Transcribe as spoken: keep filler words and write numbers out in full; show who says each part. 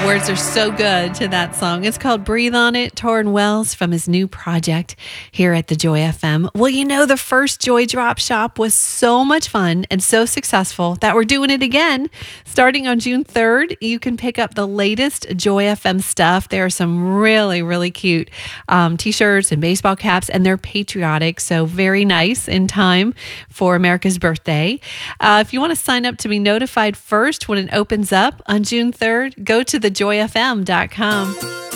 Speaker 1: words are so good to that song. It's called Breathe on It, Torrin Wells from his new project here at the Joy F M. Well, you know, the first Joy Drop Shop was so much fun and so successful that we're doing it again. Starting on June third, you can pick up the latest Joy F M stuff. There are some really, really cute um, t-shirts and baseball caps, and they're patriotic, so very nice in time for America's birthday. Uh, if you want to sign up to be notified first when it opens up on June third, go to the joy f m dot com.